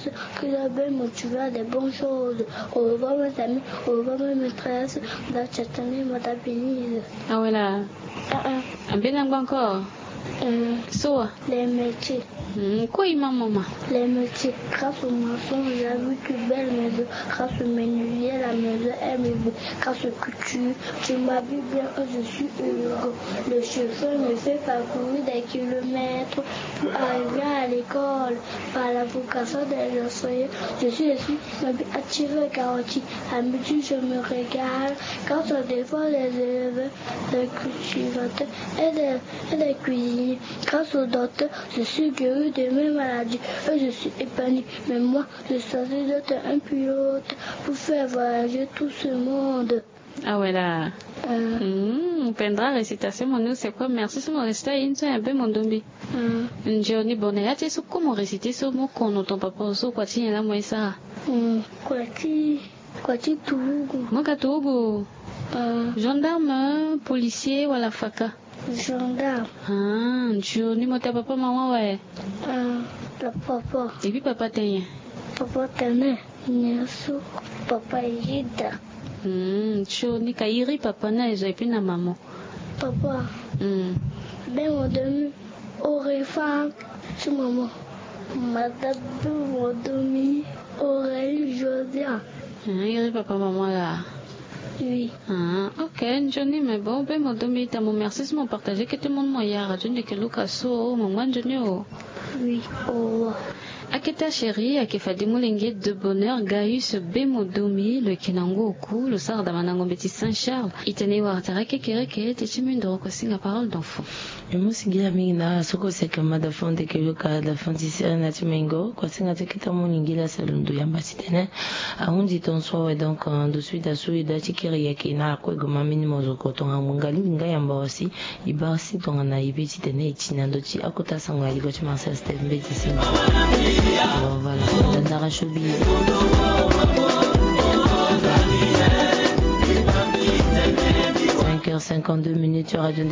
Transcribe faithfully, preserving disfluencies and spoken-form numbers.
maîtresse, que la belle motivé à des bonnes choses. Au revoir mes amis, au revoir mes maîtresses, madame Tchatani, madame Bénise. Ah voilà. Ah ah. Un bien encore. Hum, So. Les métiers. Hum, quoi il m'a maman? Les métiers. Grâce au maçon, j'ai vu une belle maison. Grâce au menuisier, la maison est meublée. Grâce aux coutures, tu m'habilles bien, je suis heureux. Le chauffeur me fait parcourir des kilomètres pour arriver à l'école. Par la vocation des enseignants, je suis le fils qui m'habille attiré et garanti. À midi, je me régale. Grâce au défend des élèves, des cultivateurs et des, et des cuisiniers. Grâce au docteur, je suis guéri de mes maladies. Eux, je suis épanoui. Mais moi, je choisis d'être un pilote pour faire voyager tout ce monde. Ah ouais là. Euh, Mmh, pendra récitation mon nom c'est quoi? Merci sur mon récitation un peu mon dombi. euh, Une journée bonne. Et tu sais comment réciter ce mot qu'on n'entend pas pour ça quoi tiens là moi ça. euh, Kwati, Kwati Toulou. Moi Katogo. Euh, Gendarme, policier ou à la faka. gendarme. Ah, journée moi ta papa maman ouais. Euh, le papa. Et puis papa t'es. Papa Tane. Nyasu. Papa Ida. Hmm, journée kairi papa na et puis na maman. Papa. Hmm. Ben mon demi. Aurait femme. C'est maman. Madame mon demi. Aurélie Josia. Ah, iri papa maman là. Oui. Ah, ok, Johnny, mais bon, ben, mon demi, t'as mon merci, c'est mon partagé, que tout le monde m'a dit, Johnny, que Lucas, oh, mon moi, Johnny, oh. Oui, oh. Aketa chérie, Akefadi Moulengue de bonheur, Gaius Bemodomi, le Kinango Oku, le Sar d'Amanango Betty Saint-Charles, Itane Wartara Kekereke, Techimundro, Kosinga parole d'enfant. Et moi, c'est Guillemina, Soko Sekama, de fond de Keluka, de Fontissia Natimengo, Kosinga Tekita Mouningila Salundu Yambasitene, à un dit on soit et donc de suite à suite d'Achikiri Yakina, Kwegoma Minimozo, Koton, Mungali, Ngayamba aussi, Ibasi, ton Anaïbi, Tene, Tinandochi, Akota Sanga, Igochima, Sestem, Betty Saint-Charles. Alors voilà, Dandara Chobi. cinq heures cinquante-deux minutes sur Radio